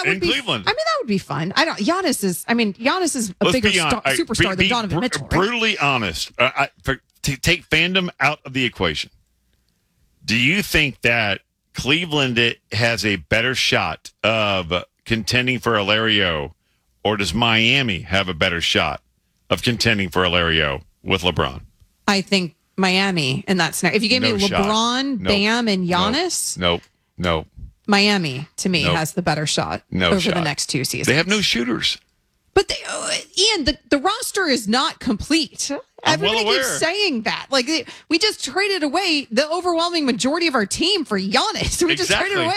would be Cleveland. I mean, that would be fun. Giannis is a bigger superstar than Donovan Mitchell. Right? Brutally honest. To take fandom out of the equation, do you think that Cleveland has a better shot of contending for a Larry O, or does Miami have a better shot of contending for a Larry O with LeBron? I think Miami in that scenario. If you gave me LeBron, Bam, and Giannis, no. Miami to me has the better shot over the next 2 seasons. They have no shooters. But Ian, the roster is not complete. Everybody keeps saying that. Like we just traded away the overwhelming majority of our team for Giannis. We just traded away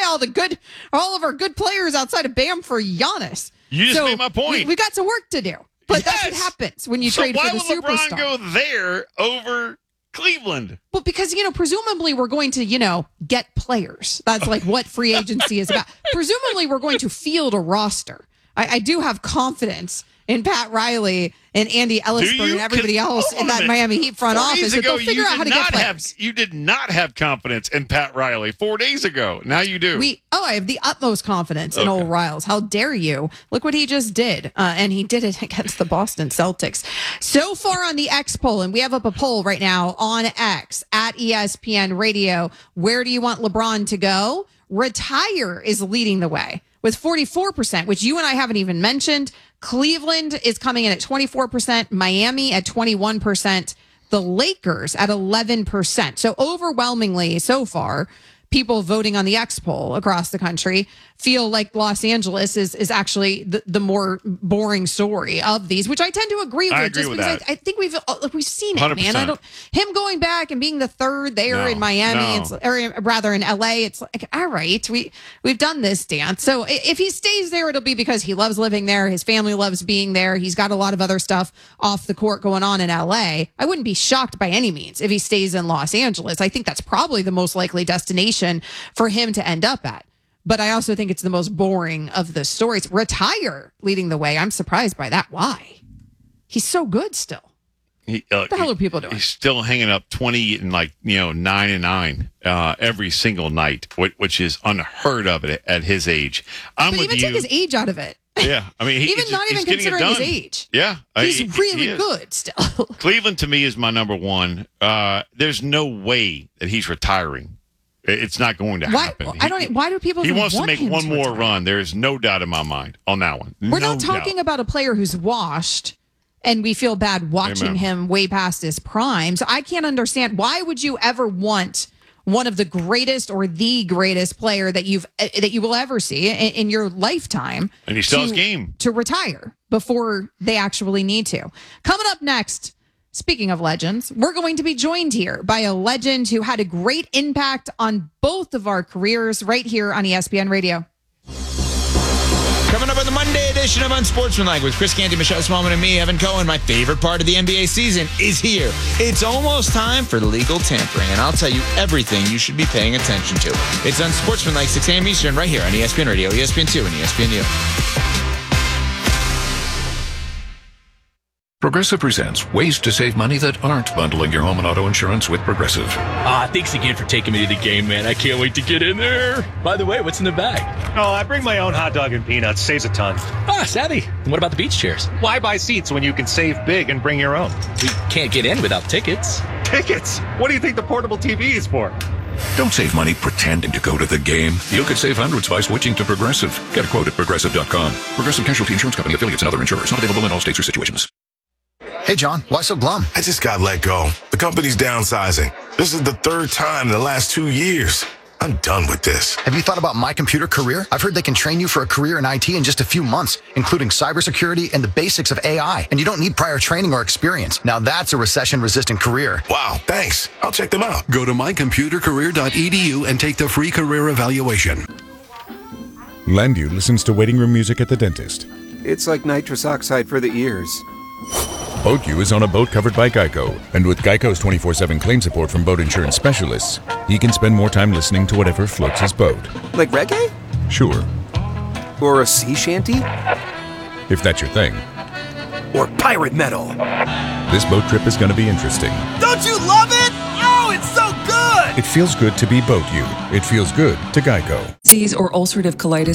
all of our good players outside of Bam for Giannis. You just made my point. We got some work to do. But that's what happens when you trade for the superstar. Why would LeBron go there over Cleveland? Well, because, presumably we're going to, get players. That's like what free agency is about. Presumably we're going to field a roster. I do have confidence in Pat Riley and Andy Ellisberg and everybody else in that Miami Heat front office that they'll figure out how to get players. You did not have confidence in Pat Riley 4 days ago. Now you do. I have the utmost confidence in old Riles. How dare you? Look what he just did. And he did it against the Boston Celtics. So far on the X poll, and we have up a poll right now on X at ESPN Radio. Where do you want LeBron to go? Retire is leading the way with 44%, which you and I haven't even mentioned. Cleveland is coming in at 24%, Miami at 21%, the Lakers at 11%. So overwhelmingly so far, people voting on the X poll across the country feel like Los Angeles is actually the more boring story of these, which I tend to agree with. I think we've seen it, 100%. Man. Him going back and being the third there in Miami, or rather in LA, it's like, all right, we've done this dance. So if he stays there, it'll be because he loves living there. His family loves being there. He's got a lot of other stuff off the court going on in LA. I wouldn't be shocked by any means if he stays in Los Angeles. I think that's probably the most likely destination for him to end up at. But I also think it's the most boring of the stories. Retire leading the way. I'm surprised by that. Why? He's so good still. What the hell are people doing? He's still hanging up 20 and 9-9 every single night, which is unheard of at his age. Take his age out of it. Yeah, I mean, even considering his age. Yeah, he's really good still. Cleveland to me is my number one. There's no way that he's retiring. It's not going to happen. Why do people? He wants to make one more run. There is no doubt in my mind on that one. We're not talking about a player who's washed, and we feel bad watching him way past his prime. So I can't understand, why would you ever want one of the greatest or the greatest player that you will ever see in your lifetime, and he still has game, to retire before they actually need to? Coming up next. Speaking of legends, we're going to be joined here by a legend who had a great impact on both of our careers right here on ESPN Radio. Coming up on the Monday edition of Unsportsmanlike with Chris Canty, Michelle Smallman, and me, Evan Cohen. My favorite part of the NBA season is here. It's almost time for legal tampering, and I'll tell you everything you should be paying attention to. It's Unsportsmanlike, 6 a.m. Eastern, right here on ESPN Radio, ESPN2, and ESPNU. Progressive presents ways to save money that aren't bundling your home and auto insurance with Progressive. Thanks again for taking me to the game, man. I can't wait to get in there. By the way, what's in the bag? Oh, I bring my own hot dog and peanuts. Saves a ton. Savvy. And what about the beach chairs? Why buy seats when you can save big and bring your own? We can't get in without tickets. Tickets? What do you think the portable TV is for? Don't save money pretending to go to the game. You could save hundreds by switching to Progressive. Get a quote at Progressive.com. Progressive Casualty Insurance Company, affiliates, and other insurers. Not available in all states or situations. Hey, John, why so glum? I just got let go. The company's downsizing. This is the third time in the last 2 years. I'm done with this. Have you thought about My Computer Career? I've heard they can train you for a career in IT in just a few months, including cybersecurity and the basics of AI. And you don't need prior training or experience. Now that's a recession-resistant career. Wow, thanks. I'll check them out. Go to mycomputercareer.edu and take the free career evaluation. Landu listens to waiting room music at the dentist. It's like nitrous oxide for the ears. BoatU is on a boat covered by Geico, and with Geico's 24/7 claim support from boat insurance specialists, he can spend more time listening to whatever floats his boat. Like reggae? Sure. Or a sea shanty? If that's your thing. Or pirate metal. This boat trip is going to be interesting. Don't you love it? Oh, it's so good! It feels good to be BoatU. It feels good to Geico. Disease or ulcerative colitis